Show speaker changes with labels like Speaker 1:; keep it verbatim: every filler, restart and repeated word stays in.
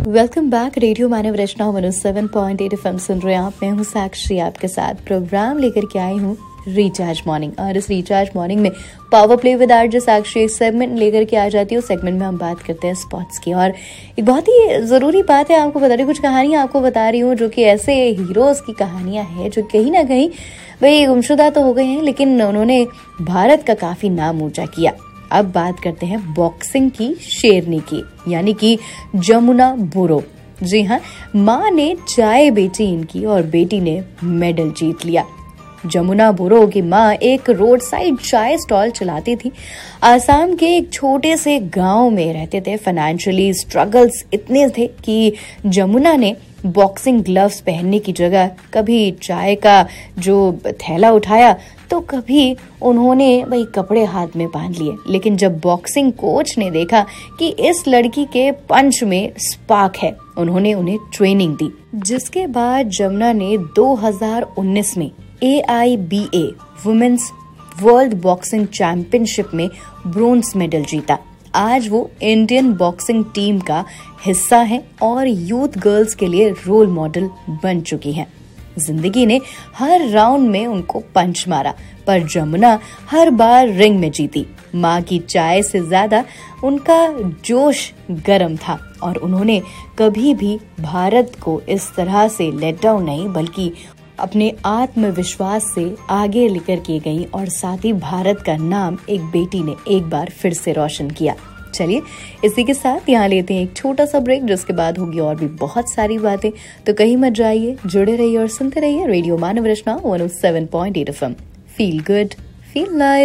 Speaker 1: Welcome back. Radio मानव रचना one O seven point eight FM सुन रहे हैं आप। मैं हूँ साक्षी, आपके साथ प्रोग्राम लेकर के आई हूँ रिचार्ज मॉर्निंग। और इस रिचार्ज मॉर्निंग में पावर प्ले विद आरजे साक्षी एक सेगमेंट लेकर के आ जाती है। उस सेगमेंट में हम बात करते हैं स्पोर्ट्स की, और एक बहुत ही ज़रूरी बात है आपको बता रही हूँ, कुछ कहानियाँ आपको बता रही हूँ जो कि ऐसे हीरोज़ की कहानियाँ हैं जो कहीं ना कहीं वही गुमशुदा तो हो गए हैं, लेकिन उन्होंने भारत का काफ़ी नाम ऊंचा किया। अब बात करते हैं बॉक्सिंग की शेरनी की, यानी कि जमुना बोरो। जी हाँ, माँ ने चाय बेची इनकी और बेटी ने मेडल जीत लिया। जमुना बोरो की माँ एक रोड साइड चाय स्टॉल चलाती थी। आसाम के एक छोटे से गांव में रहते थे। फाइनेंशियली स्ट्रगल्स इतने थे कि जमुना ने बॉक्सिंग ग्लव्स पहनने की जगह कभी चाय का जो थैला उठाया तो कभी उन्होंने वही कपड़े हाथ में बांध लिए। लेकिन जब बॉक्सिंग कोच ने देखा कि इस लड़की के पंच में स्पार्क है, उन्होंने उन्हें ट्रेनिंग दी, जिसके बाद जमुना ने दो हज़ार उन्नीस में ए आई बी ए वुमेन्स वर्ल्ड बॉक्सिंग चैंपियनशिप में ब्रोंज मेडल जीता। आज वो इंडियन बॉक्सिंग टीम का हिस्सा हैं और यूथ गर्ल्स के लिए रोल मॉडल बन चुकी हैं। जिंदगी ने हर राउंड में उनको पंच मारा, पर जमुना हर बार रिंग में जीती। माँ की चाय से ज्यादा उनका जोश गर्म था और उन्होंने कभी भी भारत को इस तरह से लेट डाउन नहीं, बल्कि अपने आत्मविश्वास से आगे लेकर के गई और साथ ही भारत का नाम एक बेटी ने एक बार फिर से रोशन किया। चलिए इसी के साथ यहाँ लेते हैं एक छोटा सा ब्रेक, जिसके बाद होगी और भी बहुत सारी बातें। तो कहीं मत जाइए, जुड़े रहिए और सुनते रहिए रेडियो मानव रचना one O seven point eight FM. Feel good, feel live.